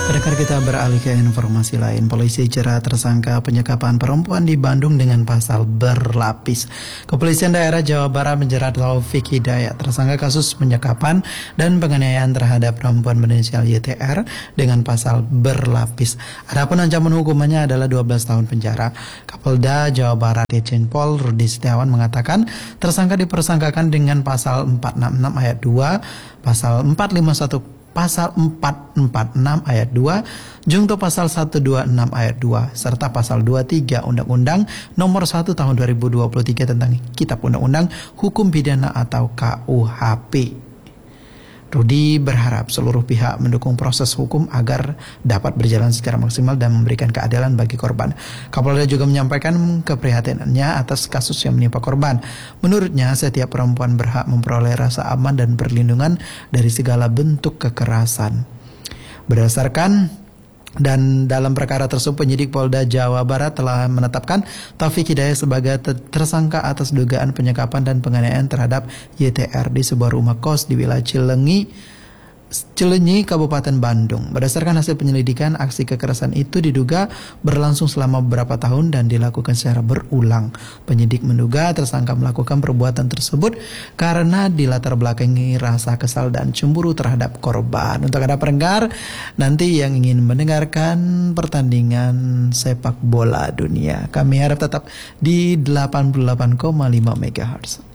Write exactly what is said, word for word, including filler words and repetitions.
Pendengar, kita beralih ke informasi lain. Polisi jerat tersangka penyekapan perempuan di Bandung dengan pasal berlapis. Kepolisian daerah Jawa Barat menjerat Taufik Hidayat, tersangka kasus penyekapan dan penganiayaan terhadap perempuan berinisial Y T R dengan pasal berlapis. Adapun ancaman hukumannya adalah dua belas tahun penjara. Kapolda Jawa Barat Irjen Pol Rudi Setiawan mengatakan tersangka dipersangkakan dengan pasal empat enam enam ayat dua, pasal empat lima satu Pasal empat empat enam ayat dua, junto pasal seratus dua puluh enam ayat dua, serta pasal dua puluh tiga Undang-Undang Nomor satu Tahun dua ribu dua puluh tiga tentang Kitab Undang-Undang Hukum Pidana atau K U H P. Rudi berharap seluruh pihak mendukung proses hukum agar dapat berjalan secara maksimal dan memberikan keadilan bagi korban. Kapolda juga menyampaikan keprihatinannya atas kasus yang menimpa korban. Menurutnya, setiap perempuan berhak memperoleh rasa aman dan perlindungan dari segala bentuk kekerasan. Berdasarkan Dan dalam perkara tersebut, penyidik Polda Jawa Barat telah menetapkan Taufik Hidayat sebagai tersangka atas dugaan penyekapan dan penganiayaan terhadap Y T R di sebuah rumah kos di wilayah Cilenyi, Cilenyi, Kabupaten Bandung. Berdasarkan hasil penyelidikan, aksi kekerasan itu diduga berlangsung selama beberapa tahun dan dilakukan secara berulang. Penyidik menduga tersangka melakukan perbuatan tersebut karena dilatar belakangi rasa kesal dan cemburu terhadap korban. Untuk Anda pendengar, nanti yang ingin mendengarkan pertandingan sepak bola dunia, kami harap tetap di delapan puluh delapan koma lima megahertz.